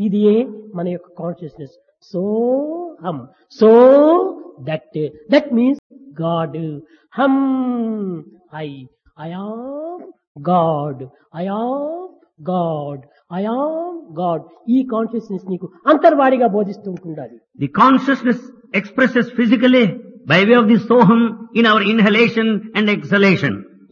ఇదియే మన యొక్క కాన్షియస్నెస్. సో హం, సో దట్ మీన్స్ గాడ్. హం I am God, I am God, I am God. ఈ కాన్షియస్నెస్ నీకు అంతర్వాడిగా బోధిస్తూ ఉంటుండాలి. The consciousness expresses physically by way of the soham in our inhalation and exhalation.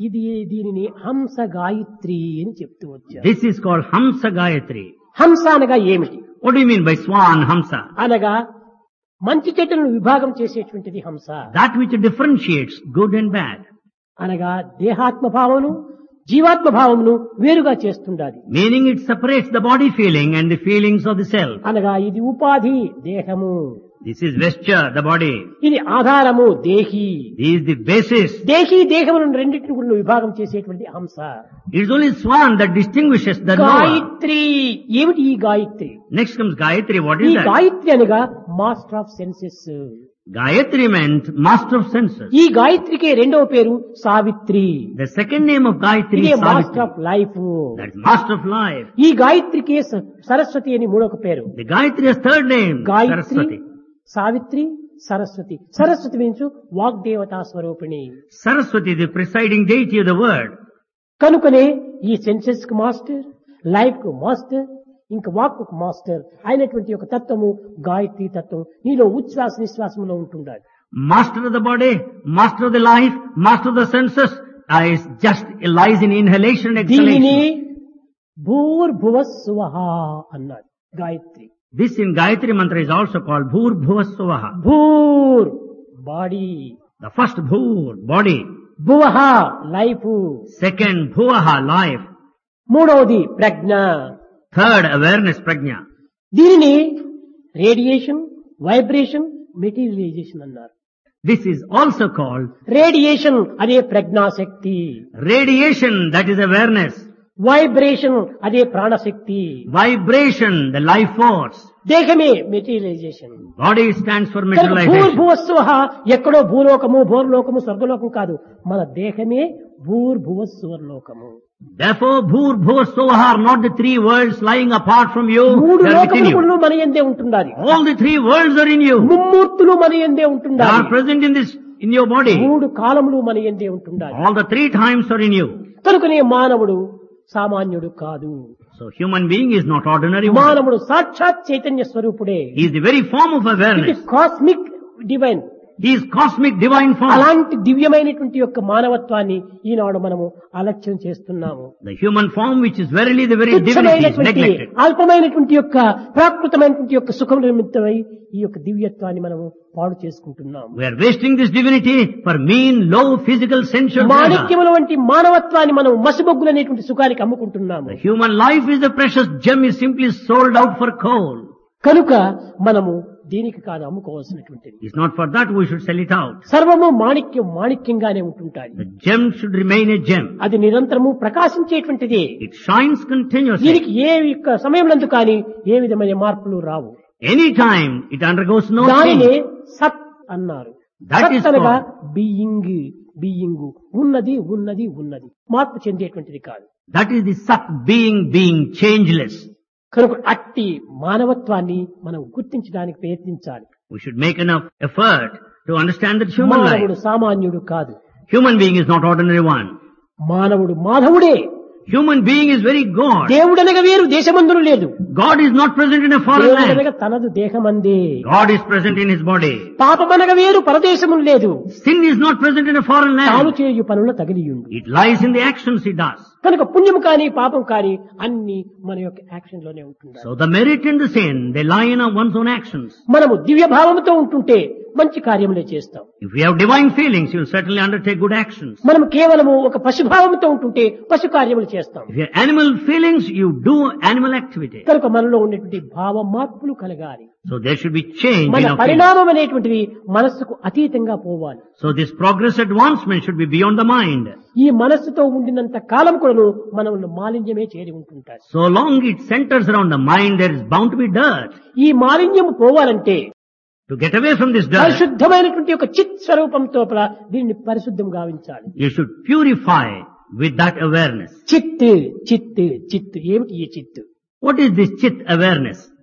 దీనిని హంస గాయత్రి అని చెప్తూ వచ్చారు. This is called Hamsa Gayatri. హంస అనగా ఏమిటి? What do you mean by Swan Hamsa? అనగా మంచి చెడులను విభాగం చేసేటువంటిది హంస. That which differentiates good and bad. అనగా దేహాత్మ భావమును జీవాత్మ భావమును వేరుగా చేస్తుండాలి. Meaning it separates the body feeling and the feelings of the self. అనగా ఇది ఉపాధి దేహము, This is vesture, the body. ఇది ఆధారము దేహి. This is the basis. దేహి దేహములను రెండింటిని కూడా విభాగం చేసేటువంటి హంస. It is only Swan that distinguishes the knower. Gayatri ఏమిటి? ఈ Gayatri, Next comes Gayatri. What ఈ is that? గాయత్రి అనగా master of senses. Gayatri meant master of senses. ఈ గాయత్రికి రెండవ పేరు Savitri. The second name of Gayatri ఇదే is master Savitri. Of life. That is master of life. ఈ గాయత్రికి సరస్వతి అని మూడొక పేరు. The Gayatri has third name, Gayatri, Saraswati. Savitri, Saraswati. Saraswati means వాగ్దేవతా స్వరూపిణి. Saraswati, the presiding deity of the word. కనుకనే ఈ సెన్సెస్ కు మాస్టర్, లైఫ్ కు మాస్టర్, ఇంకా వాక్కు మాస్టర్ అయినటువంటి ఒక తత్వము గాయత్రి తత్వం నీలో ఉచ్ఛ్వాస నిశ్వాసంలో ఉంటుండాలి. Master of the body, master of the life, master of the senses, is just lies in inhalation and దీనిని exhalation. భూర్భువ స్వహ అన్నాడు Gayatri. This in Gayatri mantra is also called Bhur Bhuva Suvaha. భూర్ body, The first Bhur, body. భువహ life, Second Bhuvaha, life. మూడవది ప్రజ్ఞ. Third, awareness, prajna. దీనిని radiation, vibration, materialisation అన్నారు. This is also called radiation అదే ప్రజ్ఞాశక్తి, radiation, that is awareness. Vibration అదే ప్రాణశక్తి, Vibration, the life force. దేహమే materialisation. Body stands for కనుక materialization. భూర్భువస్సువ ఎక్కడో భూలోకము, భోర్లోకము, స్వర్గలోకం కాదు, మన దేహమే భూర్భువస్సువర్లోకము. Therefore, Bhur Bhuva Suvaha are not the three worlds lying apart from you, మూడు they are within you. లోకములు మన యందే ఉంటుండాలి. All the three worlds are in you. ముమ్మూర్తులు మన యందే They ఉంటుండాలి. are present in your body. మూడు కాలములు మన యందే ఉంటుండాలి. All the three times are in you. కనుకనే మానవుడు సామాన్యుడు కాదు. So human being is not ordinary one. మానవుడు సాక్షాత్ చైతన్య స్వరూపుడే. He is the very form of ఇది awareness. Cosmic divine. He is cosmic divine form. అలాంటి దివ్యమైనటువంటి యొక్క మానవత్వాన్ని ఈనాడు మనము అలక్ష్యం చేస్తున్నాము. The human form which is verily the very divinity is తుచ్చమైనటువంటి neglected. అల్పమైనటువంటి యొక్క ప్రాకృతమైనటువంటి యొక్క సుఖం నిమిత్తమై ఈ యొక్క దివ్యత్వాన్ని మనము పాడు చేసుకుంటున్నాము. We are wasting this divinity for mean, low, physical, sensual pleasure. మాణిక్యముల వంటి మానవత్వాన్ని మనం మసిబొగ్గులనేటువంటి సుఖానికి అమ్ముకుంటున్నాము. The human life is a precious gem is simply sold out for coal. కనుక మనము దీనికి కాదు అమ్ముకోవాల్సినటువంటిది. It's not for that we should sell it out. సర్వము మాణిక్యం మాణిక్యంగానే ఉంటుంటాయి. The gem should remain a gem. అది నిరంతరము ప్రకాశించేటువంటిది. It shines continuously. దీనికి ఏ యొక్క సమయంలో కానీ ఏ విధమైన మార్పులు రావు. Anytime it undergoes no దానినే change. సత్ అన్నారు. That సత్ is అనగా called- బీయింగ్, బీయింగ్ ఉన్నది ఉన్నది ఉన్నది మార్పు చెందేటువంటిది కాదు. That is the Sat being changeless. కనుక అట్టి మానవత్వాన్ని మనం గుర్తించడానికి ప్రయత్నించాలి. We should make enough effort to understand that human మానవుడు life. సామాన్యుడు కాదు. Human being is not ordinary one. మానవుడు మాధవుడే. Human being is very God. దేవుడనగా వేరు దేశమందును లేదు. God is not present in a foreign land. దేవుడనగా తనదు దేహమందే. God is present in his body. పాపమనగా వేరు పరదేశమును లేదు. Sin is not present in a foreign తాను land. చేయు పనుల తగిలియుండు. It lies in the actions he does. కనుక పుణ్యం కానీ పాపం కానీ అన్ని మన యొక్క యాక్షన్ లోనే ఉంటుంది. So the merit and the sin, they lie in one's own actions. మనము దివ్య భావంతో ఉంటుంటే మంచి కార్యములే చేస్తాం. If we have divine feelings, you will certainly undertake good actions. మనం కేవలము ఒక పశుభావంతో ఉంటుంటే పశు కార్యములు చేస్తాం. If you have animal feelings, you do animal activity. కనుక మనలో ఉన్నటువంటి భావ మార్పులు కలగాలి. So there should be change in మన our feelings. పరిణామం అనేటువంటివి మనస్సుకు అతీతంగా పోవాలి. So this progress advancement should be beyond the mind. ఈ మనస్సుతో ఉండినంత కాలం కూడాను మనల్ని మాలిన్యమే చేరి ఉంటుంటారు. So long it centers around the mind, there is bound to be dirt. ఈ మాలిన్యం పోవాలంటే To get away from this dirt, పరిశుద్ధమైనటువంటి ఒక చిత్ స్వరూపంతో దీన్ని పరిశుద్ధం గావించాలి. you should purify with that awareness. చిత్ చిత్ చిత్ ఏమిటి ఈ చిత్? What is this chit awareness?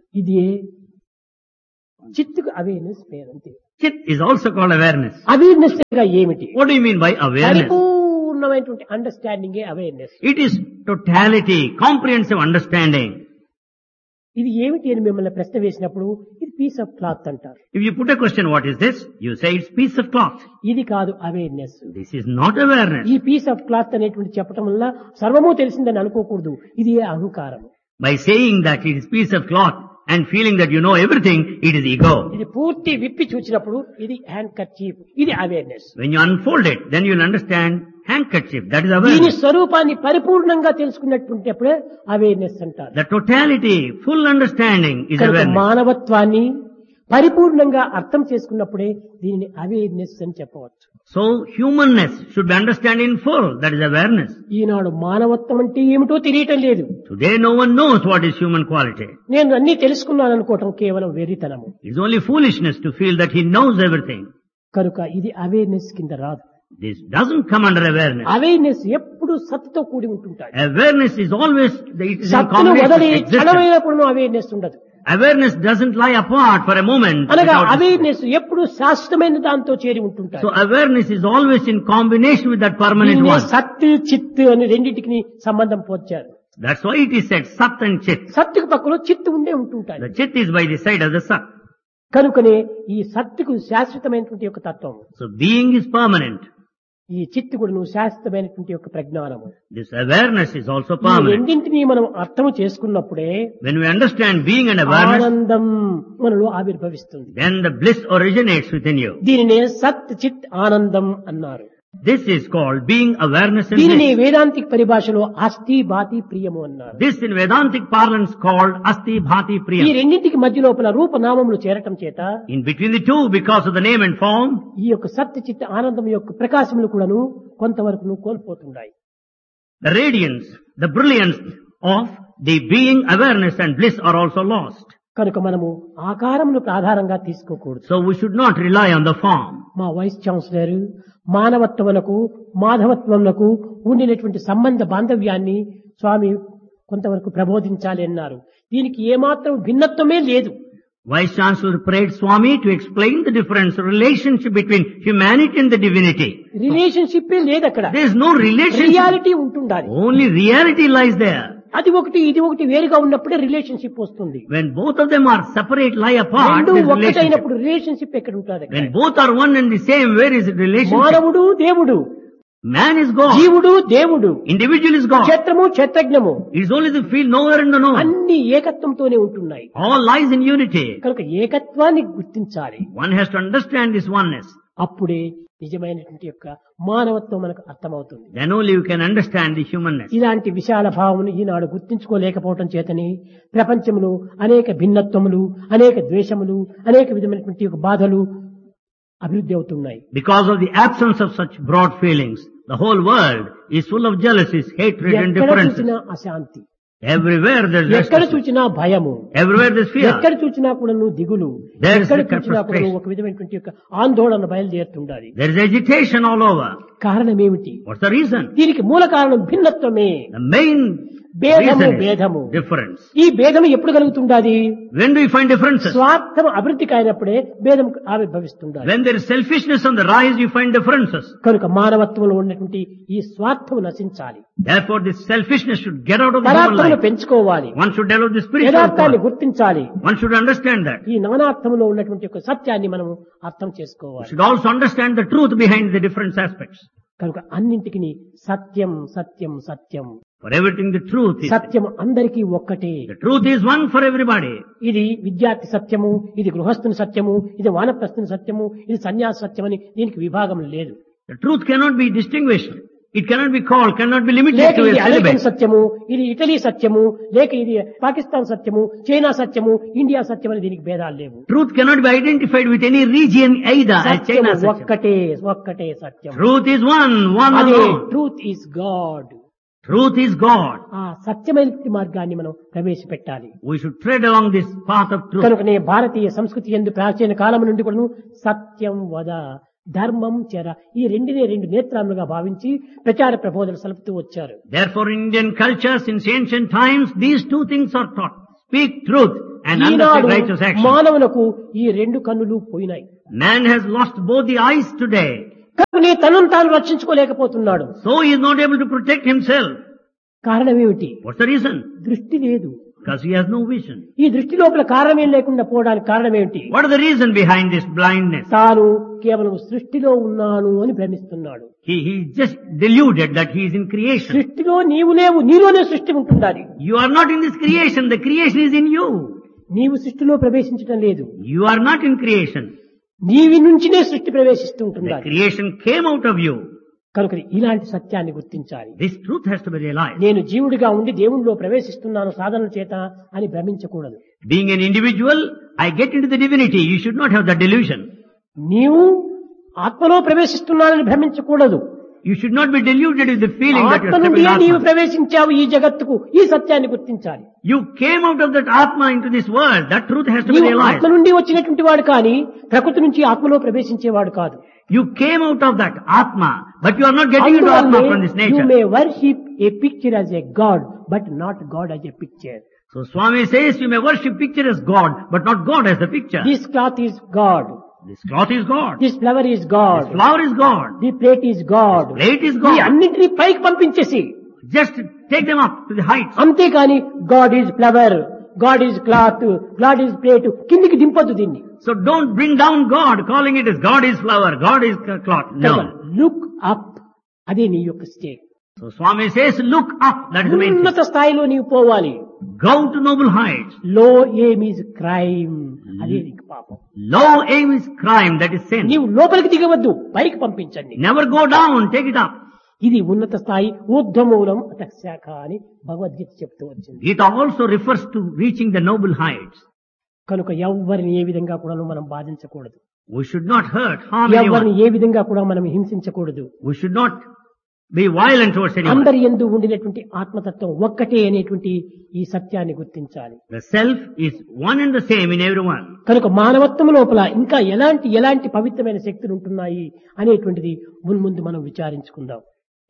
ఇది చిత్తుకు అవేర్నెస్ పేరు అంతే. Chit is also called awareness. Awareness గా ఏమిటి? What do you mean by awareness? పరిపూర్ణమైనటువంటి understanding awareness. It is totality, comprehensive understanding. ఇది ఏమిటి అని మిమ్మల్ని ప్రశ్న వేసినప్పుడు ఇది పీస్ ఆఫ్ క్లాత్ అంటారు. If you put a question, what is this? You say it's piece of cloth. ఇది కాదు awareness. This is not awareness. ఈ పీస్ ఆఫ్ క్లాత్ అనేటువంటి చెప్పడం వల్ల సర్వము తెలిసిందని అనుకోకూడదు. ఇది అహంకారం. By saying that it is piece of cloth and feeling that you know everything, it is ego. ఇది పూర్తి విప్పి చూసినప్పుడు ఇది హ్యాండ్ కర్చీఫ్, ఇది awareness. When you unfold it, then you'll understand handkerchief. That is దీని awareness. స్వరూపాన్ని పరిపూర్ణంగా తెలుసుకున్నటువంటిప్పుడే awareness అంటారు. The totality, full understanding is కనుక awareness. మానవత్వాన్ని పరిపూర్ణంగా అర్థం చేసుకున్నప్పుడే దీనిని అవేర్నెస్ అని చెప్పవచ్చు. So humanness should be understood in full. That is awareness. ఈనాడు మానవత్వం అంటే ఏమిటో తెలియటం లేదు. Today no one knows what is human quality. నేను అన్ని తెలుసుకున్నాను అనుకోవటం కేవలం వెర్రితనము. It's only foolishness to feel that he knows everything. కనుక ఇది అవేర్నెస్ కింద రాదు. This doesn't come under awareness. Awareness ఎప్పుడు సత్తుతో కూడి ఉంటుంటాయి. Awareness is always, it is in సత్తును combination వదిలి with existence. క్షణమైనప్పుడు అవేర్నెస్ ఉండదు. Awareness doesn't lie apart for a moment. అనగా without- అవేర్నెస్ ఎప్పుడు శాశ్వతమైన దాంతో చేరి ఉంటుంటాయి. So awareness is always in combination with that permanent దీన్నే one. సత్తు చిత్తు అని రెండింటికి సంబంధం పోల్చారు. That's why it is said Sat and Chit. సత్తుకు పక్కలో చిత్తు ఉండే ఉంటుంటాయి. The Chit is by the side of the Sat. కనుకనే ఈ సత్తుకు శాశ్వతమైనటువంటి యొక్క తత్వం, So being is permanent. ఈ చిత్తు కూడా శాశ్వతమైనటువంటి యొక్క ప్రజ్ఞానము. This awareness is also ఈ permanent. రెండింటినీ మనం అర్థం చేసుకున్నప్పుడే When we understand being and awareness, ఆనందం మనలో ఆవిర్భవిస్తుంది. then the bliss originates within you. దీనినే సత్ చిత్ ఆనందం అన్నారు. This is called being awareness and దీనిని bliss. వేదాంతిక పరిభాషలో అస్థి బాతి ప్రియము అన్నారు. This in Vedantic parlance called Asti Bhati ఈ Priya. రెండింటికి మధ్య లోపల రూపనామములు చేరటం చేత In between the two, because of the name and form, ఈ యొక్క సత్ చిత్ ఆనందం యొక్క ప్రకాశములు కూడాను కొంతవరకు కోల్పోతున్నాయి. the radiance, the brilliance of the being awareness and bliss are also lost. కనుక మనము ఆకారమును ఆధారంగా తీసుకోకూడదు. So we should not rely on the form. మా వైస్ ఛాన్సలర్ మానవత్వమునకు మాధవత్వమునకు ఉండినటువంటి సంబంధ బాంధవ్యాన్ని స్వామి కొంతవరకు ప్రబోధించాలి అన్నారు. దీనికి ఏమాత్రం భిన్నత్వమే లేదు. Vice Chancellor prayed Swami to explain the difference, relationship between humanity and the divinity. Relationship లేదు అక్కడ. There is no relationship. Reality ఉంటుండాలి. Only reality lies there. అది ఒకటి ఇది ఒకటి వేరుగా ఉన్నప్పుడే రిలేషన్షిప్ వస్తుంది. When both of them are separate, lie apart, రెండు there is relationship. ఒక్కటైనప్పుడు రిలేషన్షిప్ ఎక్కడ ఉంటుంది? When both are one and the same, where is the relationship? మానవుడు దేవుడు, Man is God. జీవుడు దేవుడు, Individual is God. క్షేత్రము క్షేత్రజ్ఞము It is only the field, nowhere in the known. అన్ని ఏకత్వంతోనే ఉంటున్నాయి. All lies in unity. కనుక ఏకత్వాన్ని గుర్తించాలి. One has to understand this oneness. అప్పుడే నిజమైనటువంటి యొక్క మానవత్వం మనకు అర్థమవుతుంది. Then only you can understand the humanness. ఇలాంటి విశాల భావమును ఈనాడు గుర్తించుకోలేకపోవటం చేతని ప్రపంచంలో అనేక భిన్నత్వములు, అనేక ద్వేషములు, అనేక విధమైనటువంటి యొక్క బాధలు అభివృద్ధి అవుతున్నాయి. Because of the absence of such broad feelings, the whole world is full of jealousies, hatred and ఎక్కడ differences. చూసినా అశాంతి, Everywhere there is ఎక్కడ restlessness. చూసినా భయము, Everywhere there is fear. ఎక్కడ చూసినా కూడా దిగులు, There is ఎక్కడ a చూసినా కూడా frustration. ఒక విధమైనటువంటి యొక్క ఆందోళన బయలుదేరుతుండాలి. There is agitation all over. కారణం ఏమిటి? What's the reason? దీనికి మూల కారణం భిన్నత్వమే. The main భేదము reason భేదము. is difference. ఈ భేదము ఎప్పుడు కలుగుతుండాది? When do we find differences? స్వార్థం అభివృద్ధికి అయినప్పుడే భేదం ఆవిర్భవిస్తుండాలి. When there is selfishness on the rise, you find differences. కనుక మానవత్వంలో ఉన్నటువంటి ఈ స్వార్థం నశించాలి. Therefore, this selfishness should get out of the human పరార్థమును life. పెంచుకోవాలి. One should develop the spiritual యథార్థాన్ని power. గుర్తించాలి. One should understand that. ఈ నానార్థములో ఉన్నటువంటి ఒక సత్యాన్ని మనం అర్థం We చేసుకోవాలి. should also understand the truth behind the different aspects. కనుక అన్నింటికి సత్యం సత్యం సత్యం. For everything, the truth is. సత్యం అందరికీ ఒక్కటే. The truth is one for everybody. ఇది విద్యార్థి సత్యము, ఇది గృహస్థుని సత్యము, ఇది వానప్రస్థుని సత్యము, ఇది సన్యాస సత్యం అని దీనికి విభాగం లేదు. The truth cannot be distinguished. It cannot be called, cannot be limited లేక to a ఇది అమెరికన్ syllabus. సత్యము, ఇది ఇటలీ సత్యము, లేక ఇది పాకిస్తాన్ సత్యము, చైనా సత్యము, ఇండియా సత్యం అని దీనికి భేదాలు లేవు. Truth cannot be identified with any region either as సత్యము China Satyam. ఒక్కటే ఒక్కటే సత్యం. Truth is one అదే alone. Truth is God. Truth is God. ఆ సత్యమైన మార్గాన్ని మనం ప్రవేశపెట్టాలి. We should tread along this path of truth. కనుకనే భారతీయ సంస్కృతి యందు ప్రాచీన కాలం నుండి కూడా సత్యం వద ధర్మం చెర ఈ రెండినే రెండు నేత్రాలుగా భావించి ప్రచార ప్రబోధన సలుపుతూ వచ్చారు. Therefore, in Indian culture since ancient times, these two things are taught. Speak truth and undertake Eenadu righteous action. మానవులకు ఈ రెండు కన్నులు పోయినాయి. Man has lost both the eyes today. కానీ తనను తాను రక్షించుకోలేకపోతున్నాడు. So he is not able to protect himself. కారణం ఏమిటి? What's the reason? దృష్టి లేదు. Because he has no vision. ఈ దృష్టి లోపల కారణం లేకుండా పోవడానికి కారణం ఏమిటి? What is the reason behind this blindness? తాను కేవలం సృష్టిలో ఉన్నాను అని భ్రమిస్తున్నాడు. He is just deluded that he is in creation. సృష్టిలో నీవు లేవు, నీలోనే సృష్టి ఉంటుండాలి. You are not in this creation. The creation is in you. నీవు సృష్టిలో ప్రవేశించడం లేదు. You are not in creation. నీవి నుంచినే సృష్టి ప్రవేశిస్తూ The ఉంటుండాలి. creation came out of you. కనుక ఇలాంటి సత్యాన్ని గుర్తించాలి. This truth has to be realized. నేను జీవుడిగా ఉండి దేవునిలో ప్రవేశిస్తున్నాను సాధనల చేత అని భ్రమించకూడదు. Being an individual, I get into the divinity. You should not have that delusion. నీవు ఆత్మలో ప్రవేశిస్తున్నానని భ్రమించకూడదు. You should not be deluded with the feeling that you ఆత్మ are నుండి stepping నీవు Atma. ప్రవేశించావు ఈ జగత్తుకు, ఈ సత్యాన్ని గుర్తించాలి. You came out of that Atma into this world. That truth has to be నీవు realized. ఆత్మ నుండి వచ్చినటువంటి వాడు కానీ ప్రకృతి నుంచి ఆత్మలో ప్రవేశించేవాడు కాదు. You came out of that Atma, but you are not getting into Atma from this you nature. May worship A picture as a God but not God as a picture. So Swami says you may worship picture as God, but not God as the picture. This cloth is God, This cloth is God. This flower is God, This flower is God. The plate is God. Plate is ఈ God. అన్నింటినీ పైకి పంపించేసి Just take them up to the heights. అంతేకాని God is flower, God is cloth, God is plate కిందికి దింపొద్దు దీన్ని. So don't bring down God, calling it as God is flower, God is cloth. No. Look up, అదే నీ యొక్క state. So Swami says, look up. That is the main thing. ఉన్నత స్థాయిలో నీవు పోవాలి. Go to noble heights. లో aim is crime, అదే నీకు పాపం. Low aim is crime. That is sin. నీవు లోపలికి దిగవద్దు, పైకి పంపించండి. Never go down. Take it up. ఇది ఉన్నత స్థాయి, ఊర్ధ్వమూలం అత శాఖ అని భగవద్గీత చెప్తూ వచ్చింది. It also refers to reaching the noble heights. కనుక ఎవరిని ఏ విధంగా కూడా మనం బాధించకూడదు. We should not hurt, harm ఎవరిని anyone. ఏ విధంగా కూడా మనం హింసించకూడదు. We should not be violent towards anyone. అందరి యందు ఉండినటువంటి ఆత్మతత్వం ఒక్కటే అనేటువంటి ఈ సత్యాన్ని గుర్తించాలి. The self is one and the same in everyone. కనుక మానవత్వం లోపల ఇంకా ఎలాంటి పవిత్రమైన శక్తులు ఉంటున్నాయి అనేటువంటిది మున్ముందు మనం విచారించుకుందాం.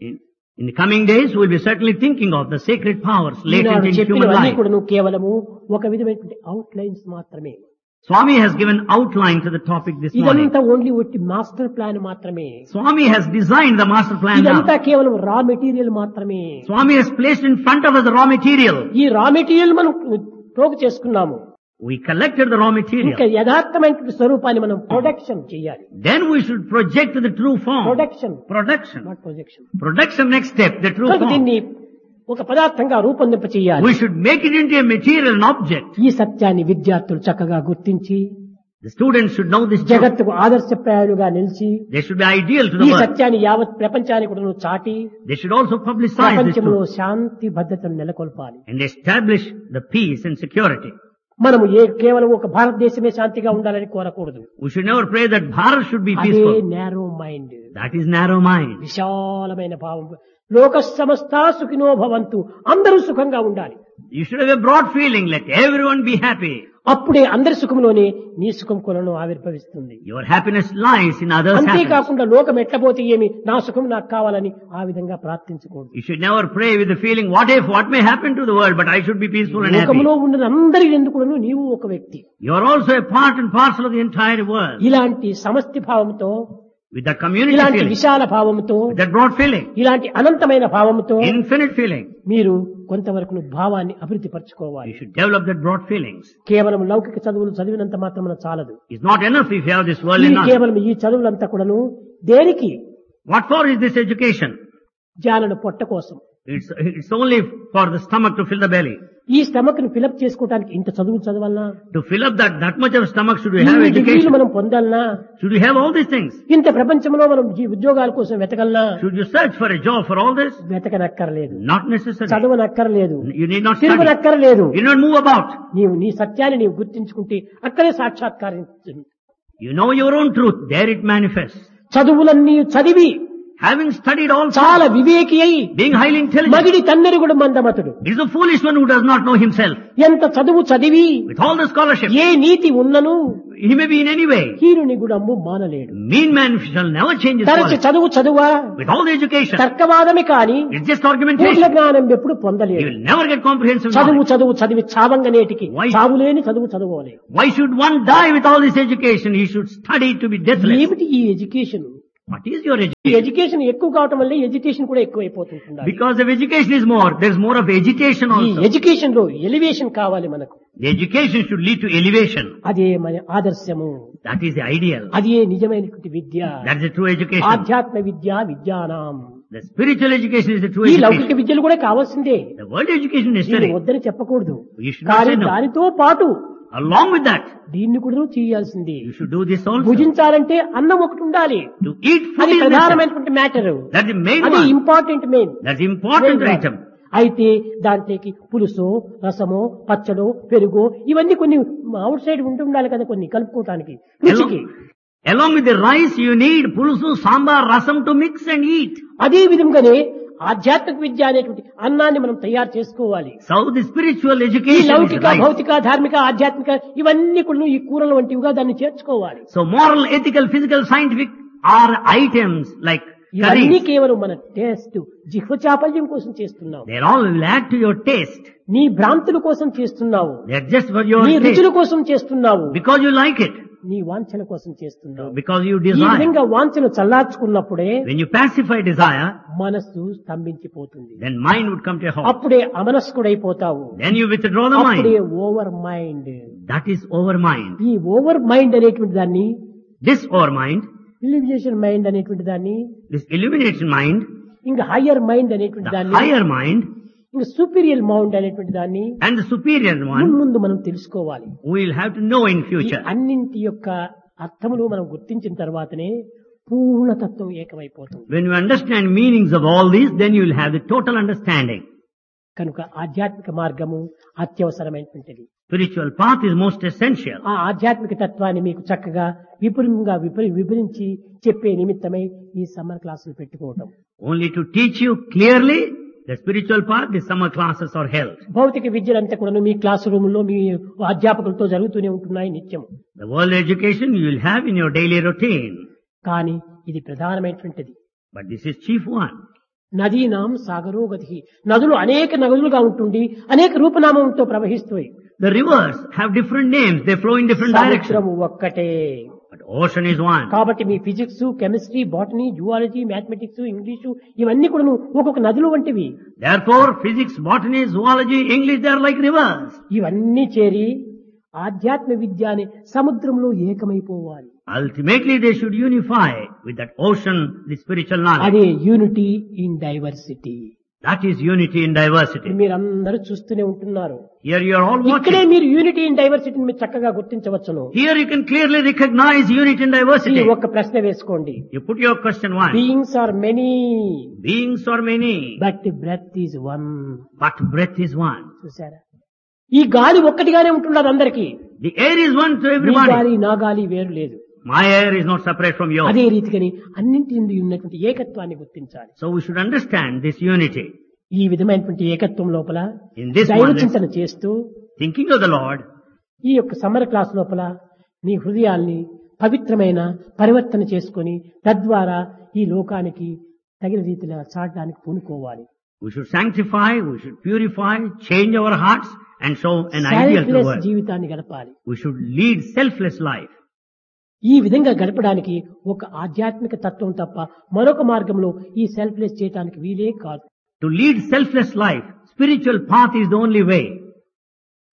In the coming days, we'll be certainly thinking of the sacred powers latent Eenadu in human చెప్పినవన్నీ life. కూడా కేవలము ఒక విధమైనటువంటి అవుట్ లైన్స్ మాత్రమే. Swami has given outline to the topic this morning. ఇదంతా ఓన్లీ ఒట్టి మాస్టర్ ప్లాన్ మాత్రమే. Swami has designed the master plan ఇదంతా now. కేవలం రా మెటీరియల్ మాత్రమే. Swami has placed in front of us the raw material. ఈ raw material మనం పోగు చేసుకున్నాము. We collected the raw ఇంకా material. యథార్థమైనటువంటి స్వరూపాన్ని మనం ప్రొడక్షన్ చేయాలి. Then we should project the true form. Production, Production. Not projection. Production next step, the true form. దీన్ని ఒక పదార్థంగా రూపొందింప చేయాలి. We should make it into a material, an object. ఈ సత్యాన్ని విద్యార్థులు చక్కగా గుర్తించి The students should know this truth. జగత్తుకు ఆదర్శప్రాయాలుగా నిలిచి They should be ideal to ఈ the world. సత్యాన్ని యావత్ ప్రపంచానికి కూడా చాటి They should also publicize this ప్రపంచంలో truth శాంతి భద్రతను నెలకొల్పాలి. and establish the peace and security. మనము కేవలం ఒక భారతదేశమే శాంతిగా ఉండాలని కోరకూడదు. We should never pray that Bharat should be అదే peaceful. Narrow mind, That is narrow mind. విశాలమైన భావం. లోక సమస్త సుఖినో భవంతు, అందరూ సుఖంగా ఉండాలి. You should have a broad feeling, let everyone be happy. అప్పుడే అందరి సుఖంలోనే నీ సుఖం కొలను ఆవిర్భవిస్తుంది. Your happiness lies in others' happiness. అంతేకాకుండా లోకం ఎట్లపోతే ఏమి, నా సుఖం నాకు కావాలని ఆ విధంగా ప్రార్థించకూడదు. You should never pray with the feeling, what may happen to the world, but I should be peaceful and happy. లోకంలో ఉన్న అందరి ఎందుకు నీవు ఒక వ్యక్తి. You are also a part and parcel of the entire world. ఇలాంటి సమష్టి భావంతో, With that community ఇలాంటి feeling, విశాల భావంతో, with that broad feeling, ఇలాంటి అనంతమైన భావంతో infinite feeling, మీరు కొంతవరకు భావాన్ని అభివృద్ధి పరచుకోవాలి. you should develop that broad feelings. కేవలం లౌకిక చదువులు చదివినంత మాత్రమే చాలదు. It's not enough if you have this worldly ఇది knowledge. కేవలం ఈ చదువులంతా కూడాను దేనికి? What for is this education? జానను పొట్ట కోసం. It's only for the stomach to fill the belly. ఈ స్టమక్ ను ఫిలప్ చేసుకోవడానికి ఇంత చదువు చదవాలనా? To fill up that much of stomach should we have ఇన్ని డిగ్రీలు education? మనం పొందాలనా? Should we have all these things? ఇంత ప్రపంచంలో మనం ఉద్యోగాల కోసం వెతకలనా? Should you search for a job for all this? వెతకనక్కర్లేదు. Not necessary. చదవనక్కర్లేదు. You need not study. తిరగనక్కర్లేదు. You need not move about. నీవు నీ సత్యాన్ని నీవు గుర్తించుకుంటే అక్కడే సాక్షాత్కారించుతుంది. You know your own truth. There it manifests. చదువులన్నీ చదివి Having studied all, చాలా వివేకి అయి being highly intelligent, మగిడి తన్నెరుగుడు మందమతుడు. is a foolish one who does not know himself. ఎంత చదువు చదివి With all the scholarship, ఏ నీతి ఉన్నను he may be in any way. హీనుని గుణము మానలేడు. Mean man shall never change his తరచి quality. చదువా With all the education, తర్కవాదమే కాని it's just Purna argumentation. జ్ఞానం ఎప్పుడు You పొందలేడు. will never get comprehensive knowledge. చదివి చావంగనేటికి Why? చావులేని చదవలేదు. Why should one die with all this education? He should study to be deathless. ఏమిటి ఈ education? What is your ఈ education? Education ఎక్కువ కావటం వల్ల ఎడ్యుకేషన్ కూడా ఎక్కువైపోతుంటుంది. Because if education is more, there is more of agitation ఈ also. Education లో elevation కావాలి మనకు. The education should lead to elevation. అదే మన ఆదర్శము. That is the ideal. అదే నిజమైనటువంటి విద్య. That is the true education. ఆధ్యాత్మ విద్యానాం. The spiritual education is the true ఈ education. లౌకిక విద్యలు కూడా కావాల్సిందే. The world education is దీన్ని necessary. వద్దని చెప్పకూడదు. You should not కానీ say no. దానితో పాటు Along with that, దీన్ని కూడా చేయాల్సిందే. you should do this also. భుజించాలంటే అన్నం ఒకటి ఉండాలి. To eat food అది is necessary. ప్రధానమైనటువంటి మ్యాటర్. That's the main అది one. Important main. That's the important item. అయితే దాంట్లోకి పులుసు, రసమో, పచ్చడో, పెరుగో ఇవన్నీ కొన్ని అవుట్ సైడ్ ఉండాలి కదా, కొన్ని కలుపుకోవటానికి రుచికి. Along with the rice, you need pulusu, sambar, rasam to mix and eat. అదే విధంగానే ఆధ్యాత్మిక విద్య అనేటువంటి అన్నాన్ని మనం తయారు చేసుకోవాలి. So the spiritual ఈ education is లౌకిక, rice. భౌతిక, ధార్మిక, ఆధ్యాత్మిక ఇవన్నీ కూడా ఈ కూరల వంటివిగా దాన్ని చేర్చుకోవాలి. So moral, ethical, physical, scientific are items like ఇవన్నీ curries. కేవలం మన టేస్ట్, జిహ్వ చాపల్యం కోసం చేస్తున్నావు. They all will add to your taste. నీ భ్రాంతుల కోసం చేస్తున్నావు. They are just for your నీ taste. రుచుల కోసం చేస్తున్నావు. Because you like it. నీ వాంఛల కోసం చేస్తున్నావు. Because you ఈ desire. విధంగా వాంఛను చల్లార్చుకున్నప్పుడే When you pacify desire, మనస్సు స్తంభించిపోతుంది. then mind would come to a halt. అప్పుడే అమనస్కుడైపోతావు. Then you withdraw the అప్పుడే mind. Over mind. That is over mind. ఈ ఓవర్ మైండ్ అనేటువంటి దాన్ని, This over mind, illumination mind అనేటువంటి దాన్ని, this illumination mind, ఇంకా higher mind అనేటువంటి the దాన్ని, higher mind, ఇంకా సూపీరియర్ మైండ్ అనేటువంటి దాన్ని and the superior one, ముందు మనం తెలుసుకోవాలి. we will have to know in ఈ future. అన్నింటి యొక్క అర్థములు మనం గుర్తించిన తర్వాతనే పూర్ణతత్వం ఏకమైపోతుంది. When you understand meanings of all these, then you will have the total understanding. కనుక ఆధ్యాత్మిక మార్గము అత్యవసరమైనటువంటిది. Spiritual path is most essential. ఆ ఆధ్యాత్మిక తత్వాన్ని మీకు చక్కగా విపులంగా వివరించి చెప్పే నిమిత్తమై ఈ సమ్మర్ క్లాసులు పెట్టుకోవటం. Only to teach you clearly the spiritual path, the summer classes are held. భౌతిక విద్యలంతా కూడా మీ క్లాస్ రూమ్ లో మీ అధ్యాపకులతో జరుగుతూనే ఉంటున్నాయి నిత్యం. The world education you will have in your daily routine. కానీ ఇది ప్రధానమైనటువంటిది. But this is chief one. నదీనాం సాగరో గతి. నదులు అనేక నదులుగా ఉంటుండి అనేక రూపనామంతో ప్రవహిస్తాయి. The rivers have different names. They flow in different directions. సముద్రము ఒక్కటే. But ocean is one. కాబట్టి మీ physics, chemistry, botany, zoology, mathematics, English ఇవన్నీ కూడా ఒక్కొక్క నదులు వంటివి. Therefore, physics, botany, zoology, English, they are like rivers. ఇవన్నీ చేరి ఆధ్యాత్మ విద్య అనే సముద్రంలో ఏకమైపోవాలి. Ultimately, they should unify with that ocean, the spiritual knowledge. అదే unity in diversity. That is unity in diversity. మీరందరూ చూస్తూనే ఉంటున్నారు. Here you are all ఇక్కడే watching. మీరు యూనిటీ ఇన్ డైవర్సిటీని మీరు చక్కగా గుర్తించవచ్చును. Here you can clearly recognize unity in ఈ diversity. ఒక్క ప్రశ్న వేసుకోండి. You put your question one. Beings are many Beings are many, but breath is one. but breath is one. చూసారా? ఈ గాలి ఒక్కటిగానే ఉంటున్నది అందరికీ. The air is one to me everybody. గాలి నా గాలి వేరు లేదు. My air is not separate from yours. అదే రీతిగాని అన్నింటి నుండి ఉన్నటువంటి ఏకత్వాన్ని గుర్తించాలి. So we should understand this unity. ఈ విధమైనటువంటి ఏకత్వం లోపల In this దైవ oneness, చింతన చేస్తూ thinking of the Lord, ఈ యొక్క సమ్మర్ క్లాస్ లోపల మీ హృదయాల్ని పవిత్రమైన పరివర్తన చేసుకొని తద్వారా ఈ లోకానికి తగిన రీతిలో చాటడానికి పూనుకోవాలి. we should sanctify, we should purify, change our hearts and show an ideal to the selfless world. జీవితాన్ని గడపాలి. We should lead selfless life. ఈ విధంగా గడపడానికి ఒక ఆధ్యాత్మిక తత్వం తప్ప మరొక మార్గంలో ఈ సెల్ఫ్లెస్ చేయడానికి వీలే కాదు. To lead selfless life, spiritual path is the only way.